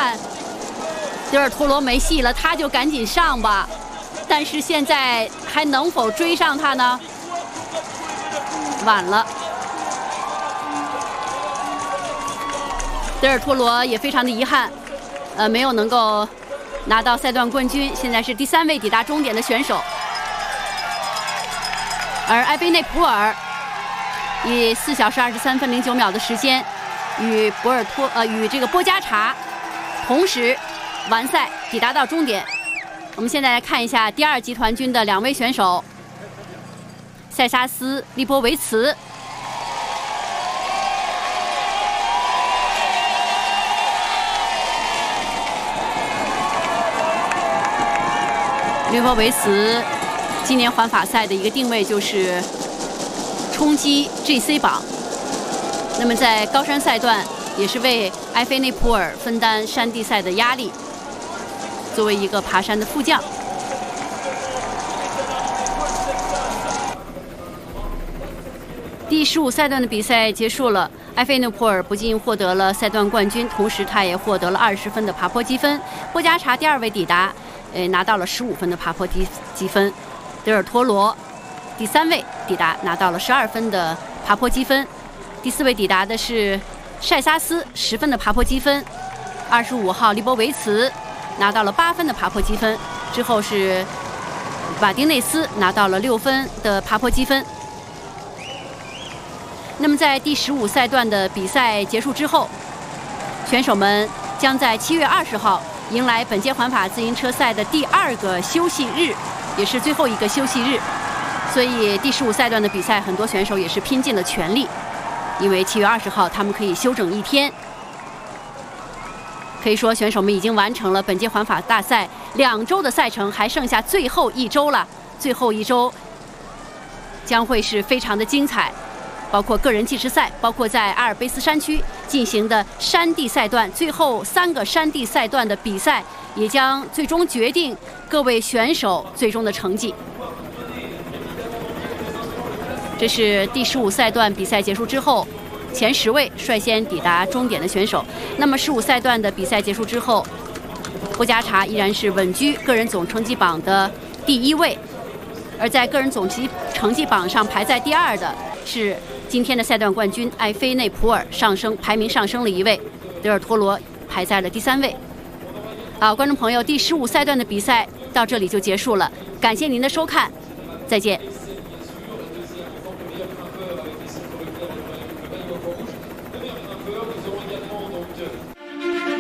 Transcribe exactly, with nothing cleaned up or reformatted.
看德尔托罗没戏了，他就赶紧上吧。但是现在还能否追上他呢？晚了。德尔托罗也非常的遗憾，呃，没有能够拿到赛段冠军。现在是第三位抵达终点的选手，而埃菲内普尔以四小时二十三分零九秒的时间，与博尔托呃与这个波加查同时完赛，抵达到终点。我们现在来看一下第二集团军的两位选手，塞沙斯·利波维茨。利波维茨今年环法赛的一个定位就是冲击 G C 榜，那么在高山赛段也是为埃菲内普尔分担山地赛的压力，作为一个爬山的副将。第十五赛段的比赛结束了，埃菲内普尔不仅获得了赛段冠军，同时他也获得了二十分的爬坡积分。波加查第二位抵达，呃，拿到了十五分的爬坡积积分。德尔托罗第三位抵达，拿到了十二分的爬坡积分。第四位抵达的是塞沙斯，十分的爬坡积分。二十五号利波维茨拿到了八分的爬坡积分，之后是瓦丁内斯拿到了六分的爬坡积分。那么在第十五赛段的比赛结束之后，选手们将在七月二十号迎来本届环法自行车赛的第二个休息日，也是最后一个休息日。所以第十五赛段的比赛，很多选手也是拼尽了全力，因为七月二十号他们可以休整一天。可以说，选手们已经完成了本届环法大赛两周的赛程，还剩下最后一周了。最后一周将会是非常的精彩，包括个人计时赛，包括在阿尔卑斯山区进行的山地赛段，最后三个山地赛段的比赛也将最终决定各位选手最终的成绩。这是第十五赛段比赛结束之后，前十位率先抵达终点的选手。那么十五赛段的比赛结束之后，波加查依然是稳居个人总成绩榜的第一位，而在个人总成绩成绩榜上排在第二的是今天的赛段冠军埃菲内普尔，上升排名上升了一位，德尔托罗排在了第三位。好，观众朋友，第十五赛段的比赛到这里就结束了，感谢您的收看，再见。